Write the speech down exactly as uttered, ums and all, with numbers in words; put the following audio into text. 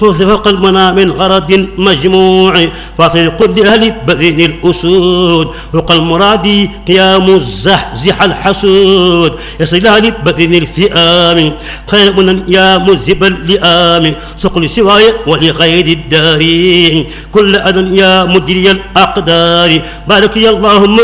فوز فوق المنى من غرض مجموع فاطر كل أهل بدن الأسود فوق المراد قيام الزحزح الحسود يصل أهل بدن الفئام خير من يا مذهب اللئام سقل سواي ولغير الدارين كل أذى يا مدري الأقدار بارك يا اللهم